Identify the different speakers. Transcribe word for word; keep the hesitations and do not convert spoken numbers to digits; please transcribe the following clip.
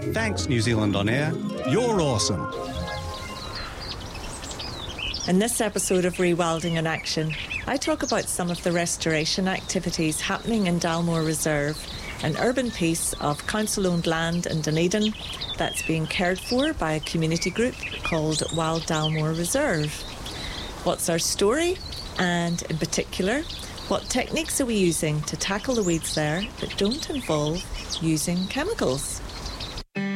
Speaker 1: Thanks, New Zealand On Air. You're awesome.
Speaker 2: In this episode of Rewilding in Action, I talk about some of the restoration activities happening in Dalmore Reserve, an urban piece of council-owned land in Dunedin that's being cared for by a community group called Wild Dalmore Reserve. What's our story? And in particular, what techniques are we using to tackle the weeds there that don't involve using chemicals?